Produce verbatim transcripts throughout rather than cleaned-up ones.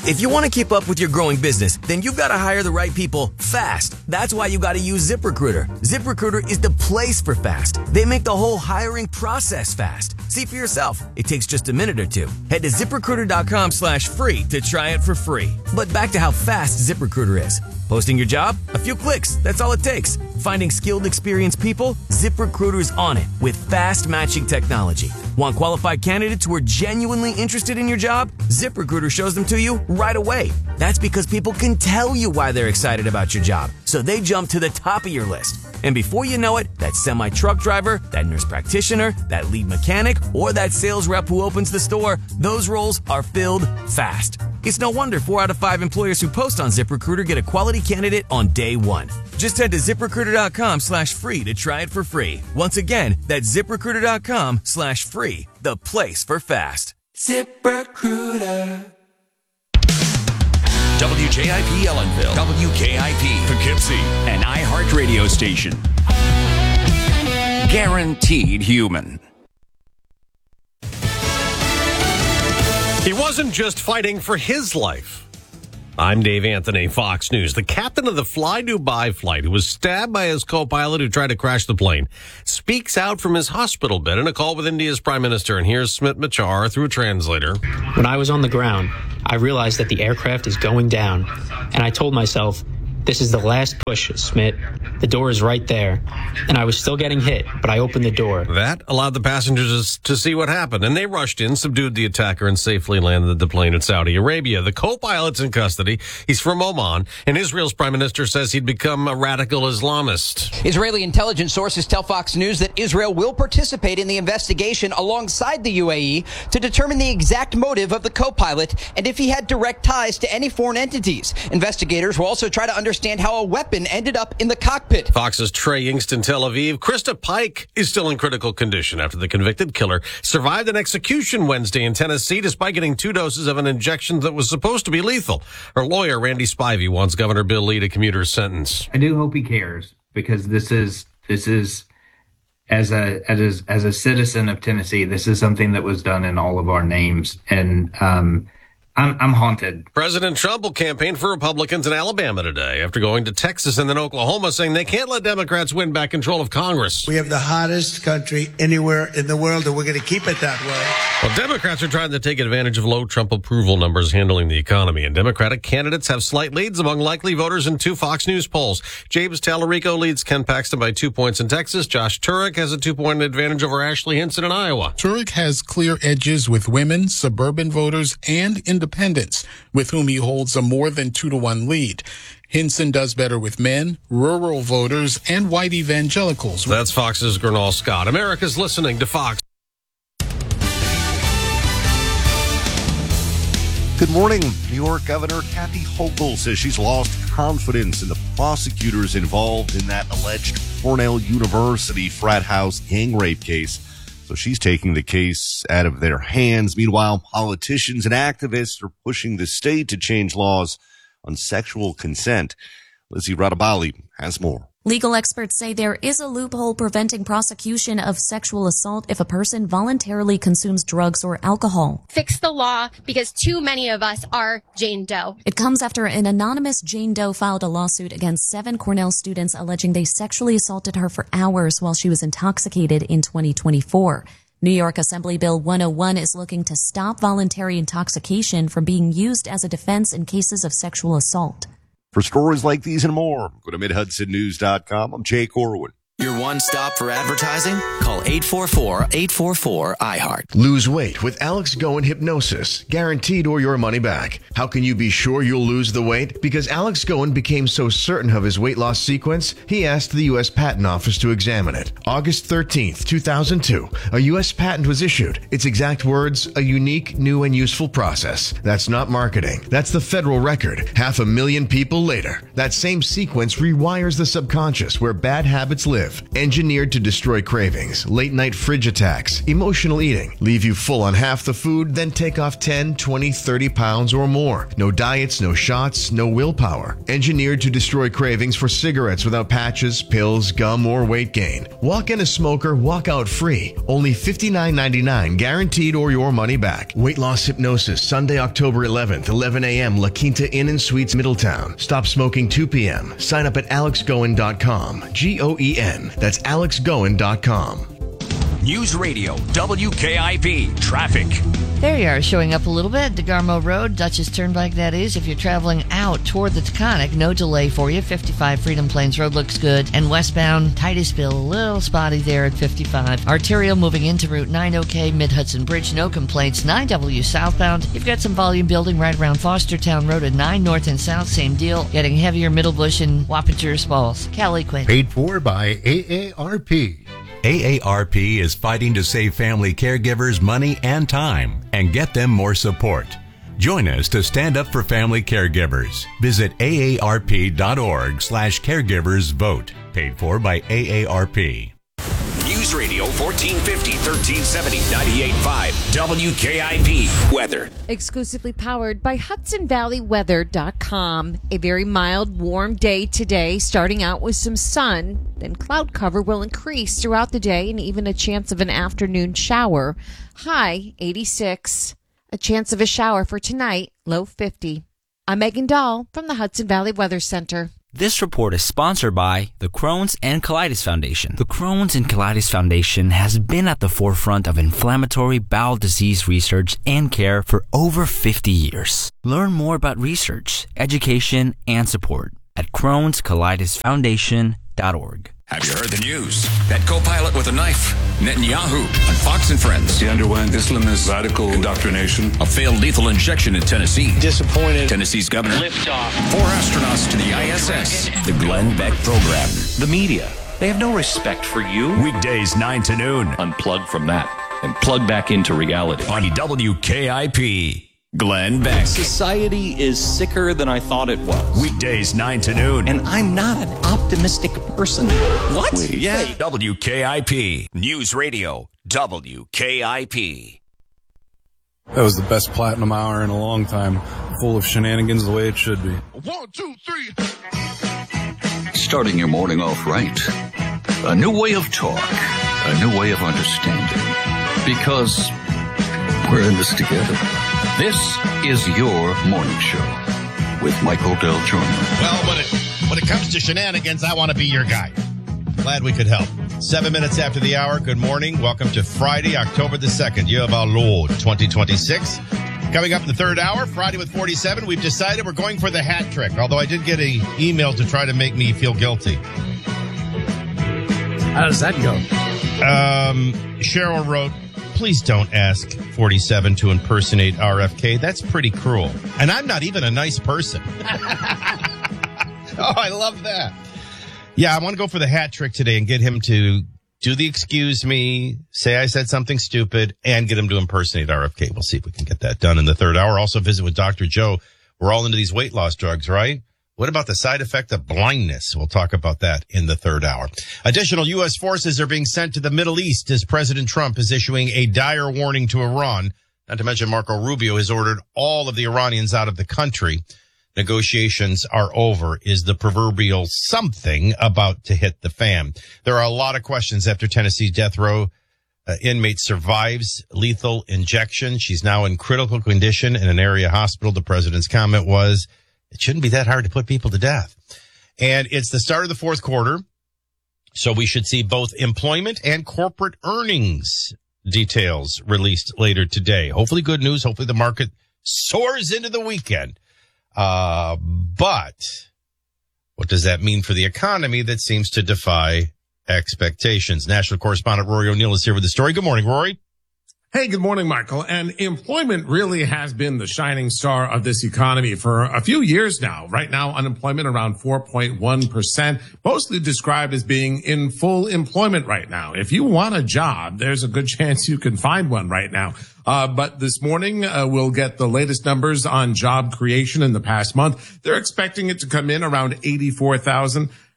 If you want to keep up with your growing business, then you've got to hire the right people fast. That's why you got to use ZipRecruiter. ZipRecruiter is the place for fast. They make the whole hiring process fast. See for yourself. It takes just a minute or two. Head to ZipRecruiter.com slash free to try it for free. But back to how fast ZipRecruiter is. Posting your job? A few clicks. That's all it takes. Finding skilled, experienced people? ZipRecruiter's on it with fast matching technology. Want qualified candidates who are genuinely interested in your job? ZipRecruiter shows them to you right away. That's because people can tell you why they're excited about your job, so they jump to the top of your list. And before you know it, that semi-truck driver, that nurse practitioner, that lead mechanic, or that sales rep who opens the store, those roles are filled fast. It's no wonder four out of five employers who post on ZipRecruiter get a quality candidate on day one. Just head to ZipRecruiter.com slash free to try it for free. Once again, that's ZipRecruiter.com slash free, the place for fast. ZipRecruiter. W J I P Ellenville, W K I P Poughkeepsie, an iHeart radio station. Guaranteed human. He wasn't just fighting for his life. I'm Dave Anthony, Fox News. The captain of the Fly Dubai flight, who was stabbed by his co-pilot who tried to crash the plane, speaks out from his hospital bed in a call with India's prime minister. And here's Smit Machar through a translator. When I was on the ground, I realized that the aircraft is going down. And I told myself, this is the last push, Smit. The door is right there. And I was still getting hit, but I opened the door. That allowed the passengers to see what happened, and they rushed in, subdued the attacker, and safely landed the plane in Saudi Arabia. The co-pilot's in custody. He's from Oman, and Israel's prime minister says he'd become a radical Islamist. Israeli intelligence sources tell Fox News that Israel will participate in the investigation alongside the U A E to determine the exact motive of the co-pilot and if he had direct ties to any foreign entities. Investigators will also try to understand understand how a weapon ended up in the cockpit. Fox's Trey Yingst in Tel Aviv. Krista Pike is still in critical condition after the convicted killer survived an execution Wednesday in Tennessee despite getting two doses of an injection that was supposed to be lethal. Her lawyer, Randy Spivey, wants Governor Bill Lee to commute her sentence. I do hope he cares, because this is this is as a as a, as a citizen of Tennessee, this is something that was done in all of our names, and um I'm, I'm haunted. President Trump will campaign for Republicans in Alabama today after going to Texas and then Oklahoma, saying they can't let Democrats win back control of Congress. We have the hottest country anywhere in the world, and we're going to keep it that way. Well, Democrats are trying to take advantage of low Trump approval numbers handling the economy, and Democratic candidates have slight leads among likely voters in two Fox News polls. James Tallarico leads Ken Paxton by two points in Texas. Josh Turek has a two-point advantage over Ashley Hinson in Iowa. Turek has clear edges with women, suburban voters, and independents, with whom he holds a more than two to one lead. Hinson does better with men, rural voters, and white evangelicals. That's Fox's Gernal Scott. America's listening to Fox. Good morning. New York Governor Kathy Hochul says she's lost confidence in the prosecutors involved in that alleged Cornell University frat house gang rape case. So she's taking the case out of their hands. Meanwhile, politicians and activists are pushing the state to change laws on sexual consent. Lizzie Radabali has more. Legal experts say there is a loophole preventing prosecution of sexual assault if a person voluntarily consumes drugs or alcohol. Fix the law, because too many of us are Jane Doe. It comes after an anonymous Jane Doe filed a lawsuit against seven Cornell students alleging they sexually assaulted her for hours while she was intoxicated in twenty twenty-four. New York Assembly Bill one oh one is looking to stop voluntary intoxication from being used as a defense in cases of sexual assault. For stories like these and more, go to mid hudson news dot com. I'm Jay Corwin. Your one stop for advertising? Call eight four four, eight four four, I heart. Lose weight with Alex Goen Hypnosis. Guaranteed or your money back. How can you be sure you'll lose the weight? Because Alex Goen became so certain of his weight loss sequence, he asked the U S Patent Office to examine it. August thirteenth, two thousand two, a U S patent was issued. Its exact words, a unique, new, and useful process. That's not marketing. That's the federal record. Half a million people later. That same sequence rewires the subconscious where bad habits live. live. Engineered to destroy cravings, late night fridge attacks, emotional eating, leave you full on half the food, then take off ten, twenty, thirty pounds or more. No diets, no shots, no willpower. Engineered to destroy cravings for cigarettes without patches, pills, gum, or weight gain. Walk in a smoker, walk out free. Only fifty-nine ninety-nine, guaranteed or your money back. Weight Loss Hypnosis, Sunday, October eleventh, eleven a.m., La Quinta Inn and Suites, Middletown. Stop smoking two p.m. Sign up at alex goen dot com. G O E N. That's alex goen dot com. News Radio, W K I P, traffic. There you are, showing up a little bit. DeGarmo Road, Dutchess Turnpike, that is. If you're traveling out toward the Taconic, no delay for you. fifty-five Freedom Plains Road looks good. And westbound, Titusville, a little spotty there at fifty-five. Arterial moving into Route nine, okay. Mid-Hudson Bridge, no complaints. nine W southbound. You've got some volume building right around Fostertown Road at nine north and south, same deal. Getting heavier, Middlebush and Wappingers Falls. Cal Quinn. Paid for by A A R P. A A R P is fighting to save family caregivers money and time and get them more support. Join us to stand up for family caregivers. Visit A A R P dot org slash caregivers vote. Paid for by A A R P. News Radio fourteen fifty, thirteen seventy, ninety-eight point five, W K I P weather. Exclusively powered by Hudson Valley Weather dot com. A very mild, warm day today, starting out with some sun. Then cloud cover will increase throughout the day and even a chance of an afternoon shower. High eighty-six. A chance of a shower for tonight, low fifty. I'm Megan Dahl from the Hudson Valley Weather Center. This report is sponsored by the Crohn's and Colitis Foundation. The Crohn's and Colitis Foundation has been at the forefront of inflammatory bowel disease research and care for over fifty years. Learn more about research, education, and support at crohns colitis foundation dot org. Have you heard the news? That co-pilot with a knife, Netanyahu, on Fox and Friends. He underwent Islamist radical indoctrination. A failed lethal injection in Tennessee. Disappointed. Tennessee's governor. Liftoff. Four astronauts to the I S S. The Glenn Beck program. The media. They have no respect for you. Weekdays nine to noon. Unplug from that and plug back into reality. On W K I P. Glenn Beck. Society is sicker than I thought it was. Weekdays nine to noon. And I'm not an optimistic person. What? Wait, yeah. W K I P. News Radio. W K I P. That was the best platinum hour in a long time. Full of shenanigans the way it should be. One, two, three. Starting your morning off right. A new way of talk. A new way of understanding. Because we're in this together. This is your morning show with Michael Del Giorno. Well, when it, when it comes to shenanigans, I want to be your guy. Glad we could help. Seven minutes after the hour. Good morning. Welcome to Friday, October the second, year of our Lord, twenty twenty-six. Coming up in the third hour, Friday with forty-seven, we've decided we're going for the hat trick, although I did get an email to try to make me feel guilty. How does that go? Um, Cheryl wrote, please don't ask forty-seven to impersonate R F K. That's pretty cruel. And I'm not even a nice person. Oh, I love that. Yeah, I want to go for the hat trick today and get him to do the excuse me, say I said something stupid, and get him to impersonate R F K. We'll see if we can get that done in the third hour. Also visit with Doctor Joe. We're all into these weight loss drugs, right? What about the side effect of blindness? We'll talk about that in the third hour. Additional U S forces are being sent to the Middle East as President Trump is issuing a dire warning to Iran. Not to mention Marco Rubio has ordered all of the Iranians out of the country. Negotiations are over. Is the proverbial something about to hit the fan? There are a lot of questions after Tennessee's death row uh, inmate survives lethal injection. She's now in critical condition in an area hospital. The president's comment was, it shouldn't be that hard to put people to death. And it's the start of the fourth quarter, so we should see both employment and corporate earnings details released later today. Hopefully good news. Hopefully the market soars into the weekend. Uh, but what does that mean for the economy that seems to defy expectations? National correspondent Rory O'Neill is here with the story. Good morning, Rory. Hey, good morning, Michael. And employment really has been the shining star of this economy for a few years now. Right now, unemployment around four point one percent, mostly described as being in full employment right now. If you want a job, there's a good chance you can find one right now. Uh, but this morning, uh, we'll get the latest numbers on job creation in the past month. They're expecting it to come in around eighty-four thousand.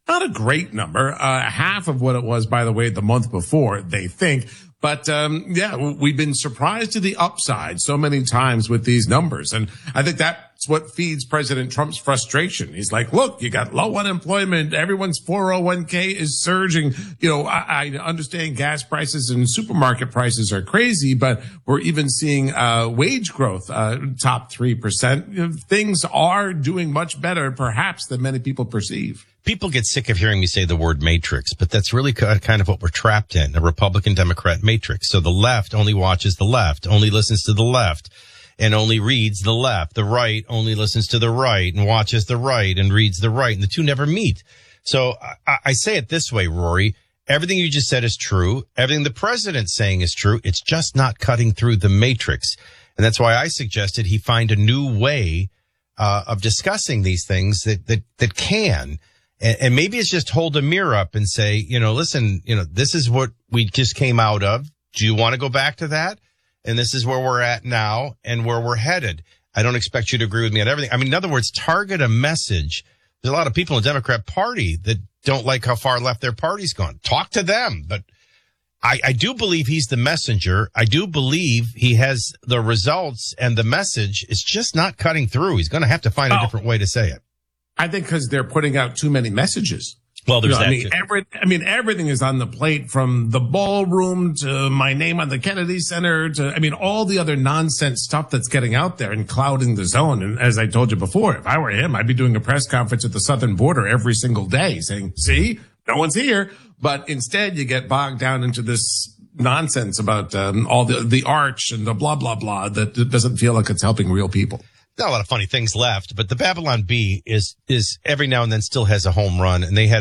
Not a great number, uh, half of what it was, by the way, the month before, they think. But, um, yeah, we've been surprised to the upside so many times with these numbers. And I think that's what feeds President Trump's frustration. He's like, look, you got low unemployment. Everyone's four oh one k is surging. You know, I, I understand gas prices and supermarket prices are crazy, but we're even seeing, uh, wage growth, uh, top three percent. You know, things are doing much better, perhaps, than many people perceive. People get sick of hearing me say the word matrix, but that's really kind of what we're trapped in, a Republican-Democrat matrix. So the left only watches the left, only listens to the left, and only reads the left. The right only listens to the right and watches the right and reads the right, and the two never meet. So I, I say it this way, Rory. Everything you just said is true. Everything the president's saying is true. It's just not cutting through the matrix. And that's why I suggested he find a new way uh, of discussing these things that, that, that can. And, and maybe it's just hold a mirror up and say, you know, listen, you know, this is what we just came out of. Do you want to go back to that? And this is where we're at now and where we're headed. I don't expect you to agree with me on everything. I mean, in other words, target a message. There's a lot of people in the Democrat Party that don't like how far left their party's gone. Talk to them. But I, I do believe he's the messenger. I do believe he has the results, and the message is just not cutting through. He's going to have to find a Oh. different way to say it. I think because they're putting out too many messages. Well, there's You know, that I mean, too. every, I mean, everything is on the plate, from the ballroom to my name on the Kennedy Center to, I mean, all the other nonsense stuff that's getting out there and clouding the zone. And as I told you before, if I were him, I'd be doing a press conference at the southern border every single day saying, see, no one's here. But instead you get bogged down into this nonsense about um, all the, the arch and the blah, blah, blah that that doesn't feel like it's helping real people. Not a lot of funny things left, but the Babylon Bee is, is every now and then still has a home run, and they had